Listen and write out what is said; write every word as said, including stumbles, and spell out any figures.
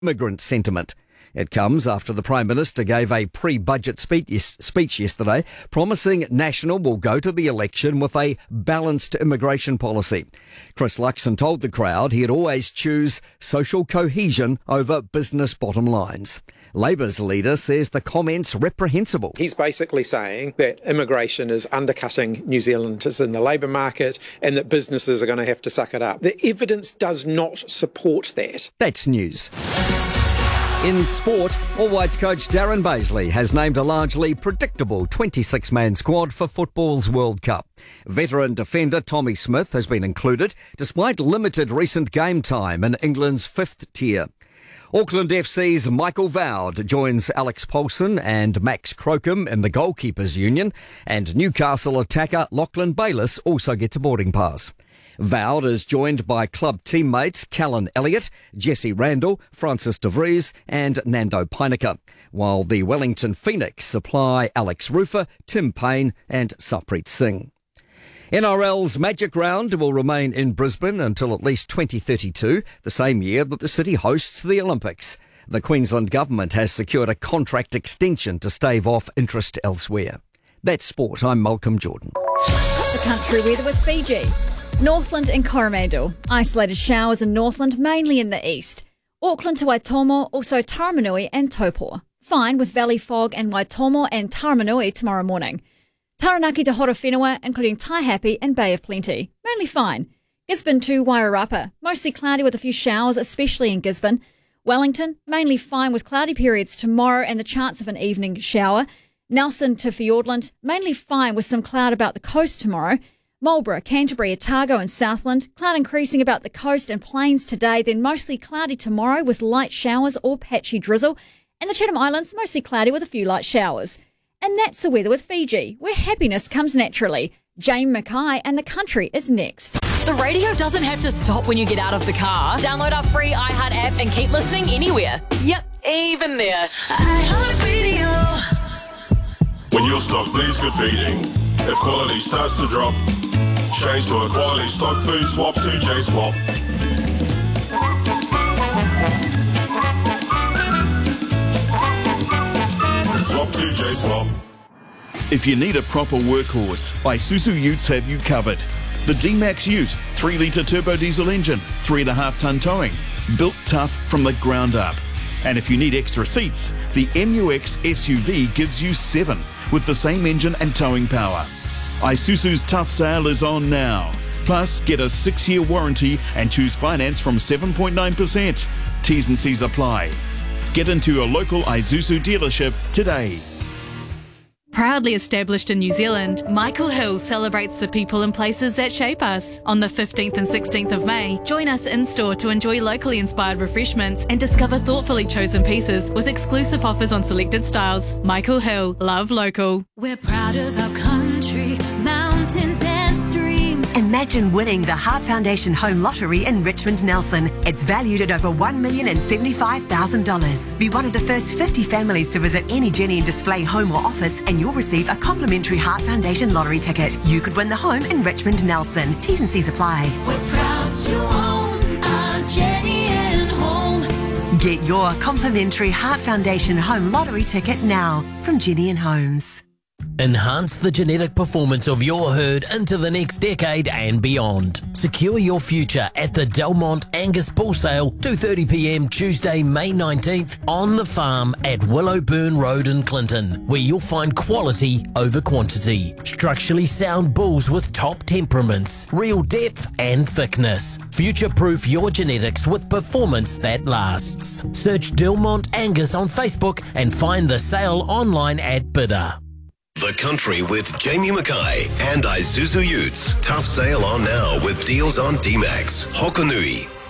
immigrant sentiment. It comes after the Prime Minister gave a pre-budget speech yesterday promising National will go to the election with a balanced immigration policy. Chris Luxon told the crowd he'd always choose social cohesion over business bottom lines. Labour's leader says the comment's reprehensible. He's basically saying that immigration is undercutting New Zealanders in the labour market and that businesses are going to have to suck it up. The evidence does not support that. That's news. In sport, All Whites coach Darren Bazley has named a largely predictable twenty-six man squad for football's World Cup. Veteran defender Tommy Smith has been included, despite limited recent game time in England's fifth tier. Auckland F C's Michael Vowd joins Alex Paulson and Max Crocombe in the Goalkeepers Union, and Newcastle attacker Lachlan Bayliss also gets a boarding pass. Vowd is joined by club teammates Callan Elliott, Jesse Randall, Francis de Vries and Nando Peinecker, while the Wellington Phoenix supply Alex Rufer, Tim Payne and Sarpreet Singh. N R L's Magic Round will remain in Brisbane until at least twenty thirty-two, the same year that the city hosts the Olympics. The Queensland Government has secured a contract extension to stave off interest elsewhere. That's sport. I'm Malcolm Jordan. The country weather with Fiji. Northland and Coromandel. Isolated showers in Northland, mainly in the east. Auckland to Waitomo, also Taramanui and Taupo. Fine with valley fog in Waitomo and Taramanui tomorrow morning. Taranaki to Horowhenua, including Taihape and Bay of Plenty. Mainly fine. Gisborne to Wairarapa. Mostly cloudy with a few showers, especially in Gisborne. Wellington, mainly fine with cloudy periods tomorrow and the chance of an evening shower. Nelson to Fiordland, mainly fine with some cloud about the coast tomorrow. Marlborough, Canterbury, Otago and Southland, cloud increasing about the coast and plains today, then mostly cloudy tomorrow with light showers or patchy drizzle. And the Chatham Islands, mostly cloudy with a few light showers. And that's the weather with Fiji, where happiness comes naturally. Jamie Mackay and the country is next. The radio doesn't have to stop when you get out of the car. Download our free iHeart app and keep listening anywhere. Yep, even there. iHeartRadio. When your stock bleeds good feeding, if quality starts to drop, change to a quality stock food swap to J-Swap. Swap to J-Swap. If you need a proper workhorse, Isuzu Utes have you covered. The D-Max Ute, three litre turbo diesel engine, three and a half tonne towing, built tough from the ground up. And if you need extra seats, the M U X S U V gives you seven, with the same engine and towing power. Isuzu's tough sale is on now. Plus, get a six-year warranty and choose finance from seven point nine percent. T's and C's apply. Get into your local Isuzu dealership today. Proudly established in New Zealand, Michael Hill celebrates the people and places that shape us. On the fifteenth and sixteenth of May, join us in-store to enjoy locally inspired refreshments and discover thoughtfully chosen pieces with exclusive offers on selected styles. Michael Hill, love local. We're proud of our country, mountains and streams. Imagine winning the Heart Foundation Home Lottery in Richmond Nelson. It's valued at over one million seventy-five thousand dollars. Be one of the first fifty families to visit any Jenny and Display home or office and you'll receive a complimentary Heart Foundation lottery ticket. You could win the home in Richmond Nelson. T's and C's apply. We're proud to own our Jenny and Home. Get your complimentary Heart Foundation Home Lottery ticket now from Jenny and Homes. Enhance the genetic performance of your herd into the next decade and beyond. Secure your future at the Delmont Angus Bull Sale, two thirty p m Tuesday, May nineteenth, on the farm at Willowburn Road in Clinton, where you'll find quality over quantity. Structurally sound bulls with top temperaments, real depth and thickness. Future-proof your genetics with performance that lasts. Search Delmont Angus on Facebook and find the sale online at Bidder. The Country with Jamie Mackay and Isuzu Utes. Tough sale on now with deals on D-Max, Hokonui,